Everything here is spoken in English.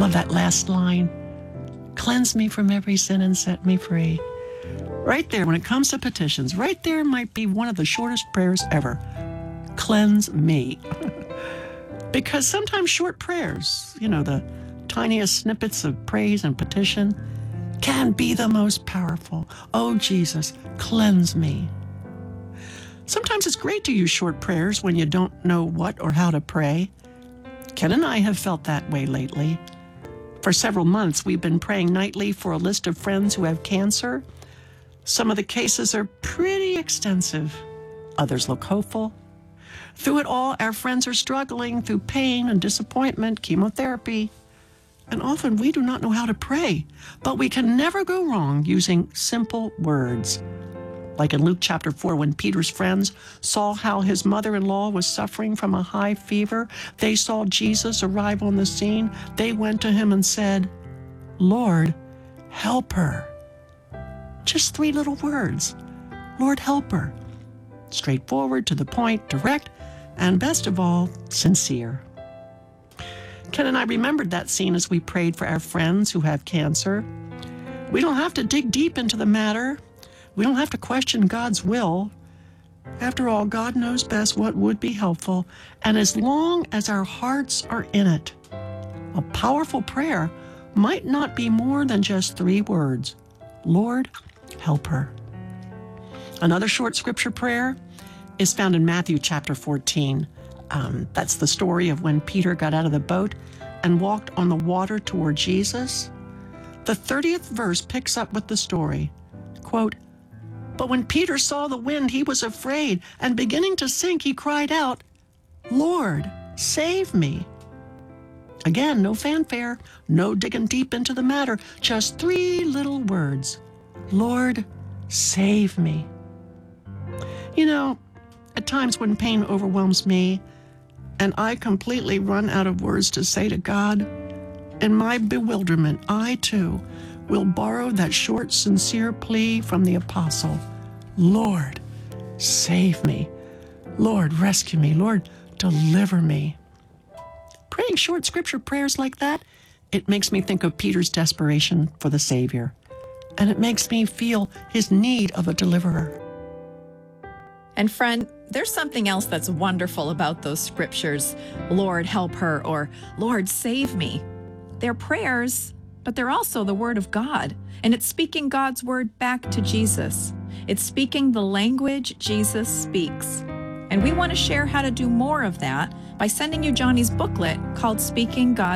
Love that last line. Cleanse me from every sin and set me free. Right there, when it comes to petitions, right there might be one of the shortest prayers ever. Cleanse me. Because sometimes short prayers, the tiniest snippets of praise and petition, can be the most powerful. Oh, Jesus, cleanse me. Sometimes it's great to use short prayers when you don't know what or how to pray. Ken and I have felt that way lately. For several months, we've been praying nightly for a list of friends who have cancer. Some of the cases are pretty extensive. Others look hopeful. Through it all, our friends are struggling through pain and disappointment, chemotherapy. And often we do not know how to pray, but we can never go wrong using simple words. Like in Luke chapter 4, when Peter's friends saw how his mother-in-law was suffering from a high fever, they saw Jesus arrive on the scene. They went to him and said, "Lord, help her." Just 3 little words. Lord, help her. Straightforward, to the point, direct, and best of all, sincere. Ken and I remembered that scene as we prayed for our friends who have cancer. We don't have to dig deep into the matter. We don't have to question God's will. After all, God knows best what would be helpful, and as long as our hearts are in it, a powerful prayer might not be more than just 3 words. Lord, help her. Another short scripture prayer is found in Matthew chapter 14. That's the story of when Peter got out of the boat and walked on the water toward Jesus. The 30th verse picks up with the story. Quote, "But when Peter saw the wind, he was afraid, and beginning to sink, he cried out, 'Lord, save me.'" Again, no fanfare, no digging deep into the matter, just 3 little words. Lord, save me. At times when pain overwhelms me and I completely run out of words to say to God, in my bewilderment, I too will borrow that short, sincere plea from the apostle. Lord, save me. Lord, rescue me. Lord, deliver me. Praying short scripture prayers like that, it makes me think of Peter's desperation for the Savior. And it makes me feel his need of a deliverer. And friend, there's something else that's wonderful about those scriptures. Lord, help her, or Lord, save me. They're prayers, but they're also the word of God. And it's speaking God's word back to Jesus. It's speaking the language Jesus speaks. And we want to share how to do more of that by sending you Johnny's booklet called Speaking God's